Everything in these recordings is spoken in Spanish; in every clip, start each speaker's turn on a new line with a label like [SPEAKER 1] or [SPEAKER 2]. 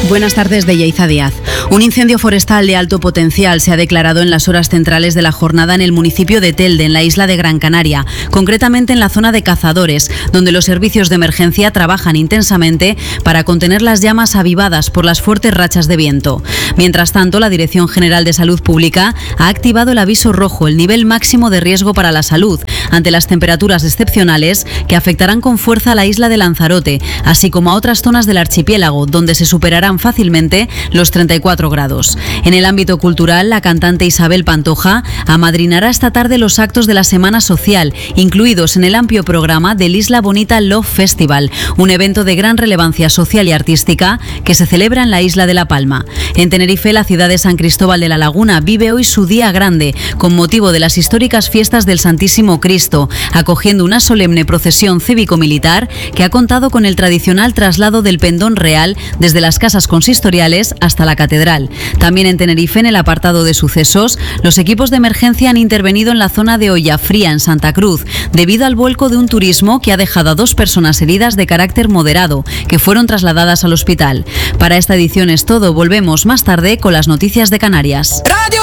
[SPEAKER 1] Buenas tardes, de Yaiza Díaz. Un incendio forestal de alto potencial se ha declarado en las horas centrales de la jornada en el municipio de Telde, en la isla de Gran Canaria, concretamente en la zona de Cazadores, donde los servicios de emergencia trabajan intensamente para contener las llamas avivadas por las fuertes rachas de viento. Mientras tanto, la Dirección General de Salud Pública ha activado el aviso rojo, el nivel máximo de riesgo para la salud, ante las temperaturas excepcionales que afectarán con fuerza a la isla de Lanzarote, así como a otras zonas del archipiélago, donde se superarán fácilmente los 34 grados. En el ámbito cultural, la cantante Isabel Pantoja amadrinará esta tarde los actos de la Semana Social, incluidos en el amplio programa del Isla Bonita Love Festival, un evento de gran relevancia social y artística que se celebra en la isla de La Palma. En Tenerife, la ciudad de San Cristóbal de la Laguna vive hoy su día grande, con motivo de las históricas fiestas del Santísimo Cristo, acogiendo una solemne procesión cívico-militar que ha contado con el tradicional traslado del pendón real desde las casas consistoriales hasta la catedral. También en Tenerife, en el apartado de sucesos, los equipos de emergencia han intervenido en la zona de Ollafría, en Santa Cruz, debido al vuelco de un turismo que ha dejado a 2 personas heridas de carácter moderado, que fueron trasladadas al hospital. Para esta edición es todo. Volvemos más tarde con las noticias de Canarias.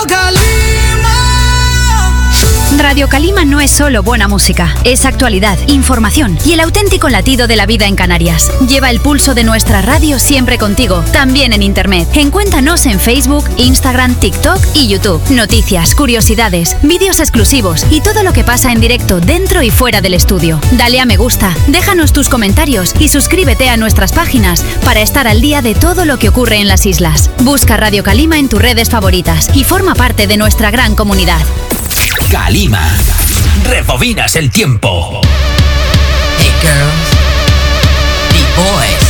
[SPEAKER 2] Radio Calima no es solo buena música, es actualidad, información y el auténtico latido de la vida en Canarias. Lleva el pulso de nuestra radio siempre contigo, también en internet. Encuéntranos en Facebook, Instagram, TikTok y YouTube. Noticias, curiosidades, vídeos exclusivos y todo lo que pasa en directo dentro y fuera del estudio. Dale a me gusta, déjanos tus comentarios y suscríbete a nuestras páginas para estar al día de todo lo que ocurre en las islas. Busca Radio Calima en tus redes favoritas y forma parte de nuestra gran comunidad.
[SPEAKER 3] Calima, rebobinas el tiempo.
[SPEAKER 4] Hey girls, the boys.